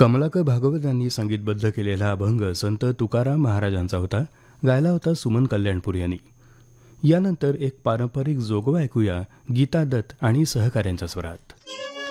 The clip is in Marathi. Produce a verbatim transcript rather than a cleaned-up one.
कमलाकर भागवत यांनी संगीतबद्ध केलेला अभंग संत तुकाराम महाराजांचा होता. गायला होता सुमन कल्याणपूर यांनी. यानंतर एक पारंपरिक जोगवा ऐकूया गीता दत्त आणि सहकाऱ्यांच्या स्वरात.